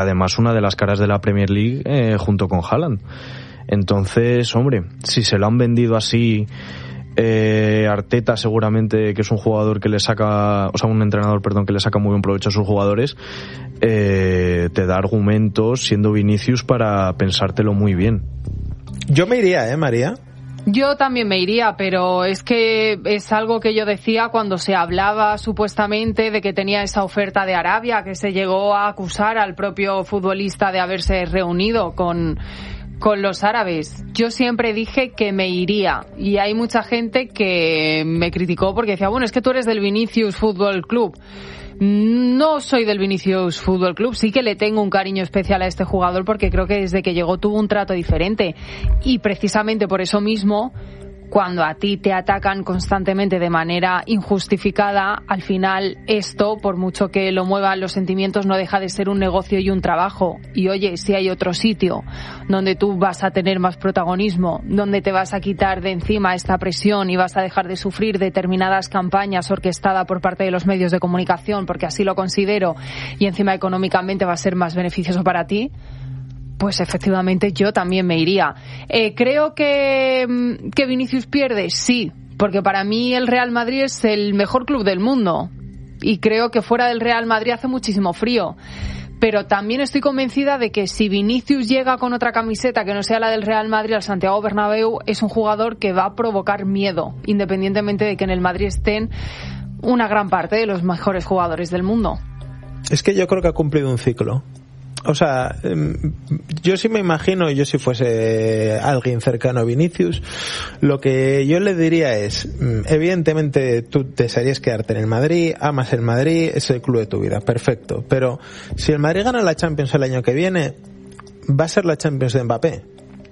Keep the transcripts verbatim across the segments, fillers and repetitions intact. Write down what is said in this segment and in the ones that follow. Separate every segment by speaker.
Speaker 1: además una de las caras de la Premier League eh, junto con Haaland. Entonces, hombre, si se lo han vendido así, eh, Arteta seguramente, que es un jugador que le saca, o sea, un entrenador, perdón, que le saca muy buen provecho a sus jugadores, eh, te da argumentos, siendo Vinicius, para pensártelo muy bien.
Speaker 2: Yo me iría, ¿eh, María?
Speaker 3: Yo también me iría, pero es que es algo que yo decía cuando se hablaba supuestamente de que tenía esa oferta de Arabia, que se llegó a acusar al propio futbolista de haberse reunido con, con los árabes. Yo siempre dije que me iría, y hay mucha gente que me criticó porque decía, bueno, es que tú eres del Vinicius Fútbol Club. No soy del Vinicius Fútbol Club, sí que le tengo un cariño especial a este jugador porque creo que desde que llegó tuvo un trato diferente, y precisamente por eso mismo, cuando a ti te atacan constantemente de manera injustificada, al final esto, por mucho que lo muevan los sentimientos, no deja de ser un negocio y un trabajo. Y oye, si hay otro sitio donde tú vas a tener más protagonismo, donde te vas a quitar de encima esta presión y vas a dejar de sufrir determinadas campañas orquestadas por parte de los medios de comunicación, porque así lo considero, y encima económicamente va a ser más beneficioso para ti, pues efectivamente yo también me iría. Eh, creo que, que Vinicius pierde, sí, porque para mí el Real Madrid es el mejor club del mundo, y creo que fuera del Real Madrid hace muchísimo frío. Pero también estoy convencida de que si Vinicius llega con otra camiseta que no sea la del Real Madrid al Santiago Bernabéu, es un jugador que va a provocar miedo, independientemente de que en el Madrid estén una gran parte de los mejores jugadores del mundo.
Speaker 2: Es que yo creo que ha cumplido un ciclo. O sea, yo sí me imagino, yo si fuese alguien cercano a Vinicius, lo que yo le diría es, evidentemente tú desearías quedarte en el Madrid, amas el Madrid, es el club de tu vida, perfecto, pero si el Madrid gana la Champions el año que viene, va a ser la Champions de Mbappé.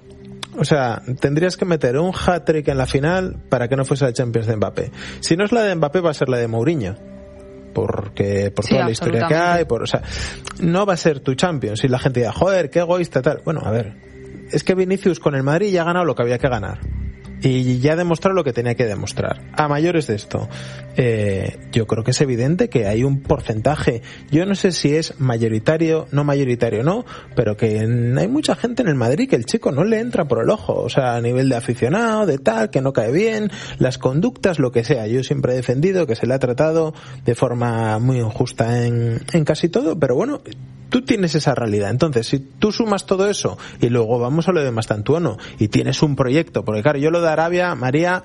Speaker 2: O sea, tendrías que meter un hat-trick en la final para que no fuese la Champions de Mbappé. Si no es la de Mbappé, va a ser la de Mourinho. Porque por sí, toda la historia que hay, por, o sea, no va a ser tu Champions. Y la gente dirá, joder, qué egoísta, tal. Bueno, a ver, es que Vinicius con el Madrid ya ha ganado lo que había que ganar. Y ya ha demostrado lo que tenía que demostrar. A mayores de esto, eh, yo creo que es evidente que hay un porcentaje, yo no sé si es mayoritario, no mayoritario, no, pero que hay mucha gente en el Madrid que el chico no le entra por el ojo, o sea, a nivel de aficionado, de tal, que no cae bien, las conductas, lo que sea. Yo siempre he defendido que se le ha tratado de forma muy injusta en, en casi todo, pero bueno, tú tienes esa realidad. Entonces, si tú sumas todo eso y luego vamos a lo de Mastantuono y tienes un proyecto, porque claro, yo lo de Arabia, María,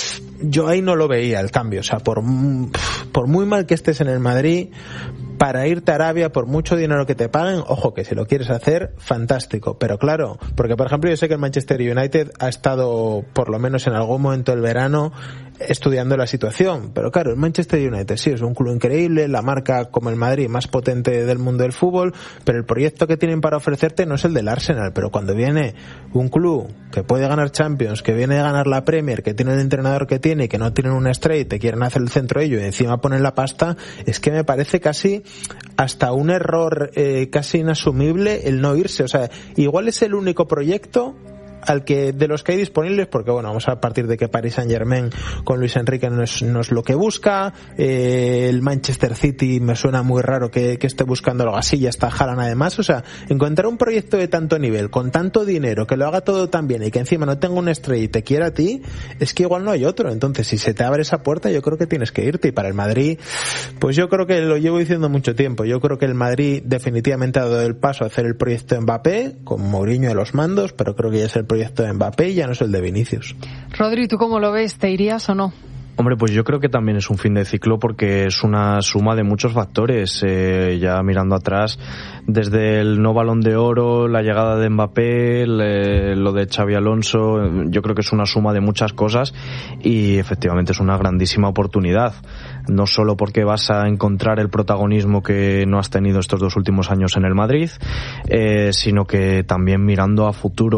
Speaker 2: yo ahí no lo veía el cambio. O sea, por, por muy mal que estés en el Madrid, para irte a Arabia, por mucho dinero que te paguen, ojo, que si lo quieres hacer, fantástico. Pero claro, porque por ejemplo yo sé que el Manchester United ha estado, por lo menos en algún momento del verano, estudiando la situación. Pero claro, el Manchester United sí es un club increíble, la marca como el Madrid más potente del mundo del fútbol, pero el proyecto que tienen para ofrecerte no es el del Arsenal. Pero cuando viene un club que puede ganar Champions, que viene a ganar la Premier, que tiene el entrenador que tiene y que no tienen un estrella y te quieren hacer el centro ellos y encima ponen la pasta, es que me parece casi hasta un error eh, casi inasumible el no irse. O sea, igual es el único proyecto al que de los que hay disponibles, porque bueno, vamos a partir de que Paris Saint-Germain con Luis Enrique no es, no es lo que busca, eh, el Manchester City me suena muy raro que, que esté buscando algo así, ya está Haaland además. O sea, encontrar un proyecto de tanto nivel, con tanto dinero, que lo haga todo tan bien y que encima no tenga una estrella y te quiera a ti, es que igual no hay otro. Entonces, si se te abre esa puerta, yo creo que tienes que irte. Y para el Madrid, pues yo creo que lo llevo diciendo mucho tiempo, yo creo que el Madrid definitivamente ha dado el paso a hacer el proyecto de Mbappé, con Mourinho a los mandos, pero creo que ya es el proyecto de Mbappé y ya no es el de Vinicius.
Speaker 3: Rodri, ¿tú cómo lo ves? ¿Te irías o no?
Speaker 1: Hombre, pues yo creo que también es un fin de ciclo porque es una suma de muchos factores. Eh, ya mirando atrás, desde el no Balón de Oro, la llegada de Mbappé, le, lo de Xabi Alonso, yo creo que es una suma de muchas cosas y efectivamente es una grandísima oportunidad. No solo porque vas a encontrar el protagonismo que no has tenido estos dos últimos años en el Madrid, eh, sino que también mirando a futuro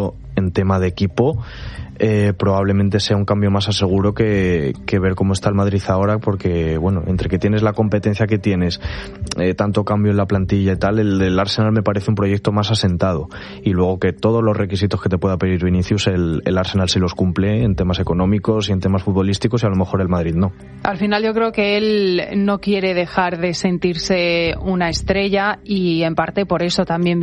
Speaker 1: en tema de equipo, eh, probablemente sea un cambio más a seguro que, que ver cómo está el Madrid ahora, porque bueno, entre que tienes la competencia que tienes, eh, tanto cambio en la plantilla y tal, el del Arsenal me parece un proyecto más asentado, y luego que todos los requisitos que te pueda pedir Vinicius, el, el Arsenal sí los cumple en temas económicos y en temas futbolísticos, y a lo mejor el Madrid no.
Speaker 3: Al final yo creo que él no quiere dejar de sentirse una estrella, y en parte por eso también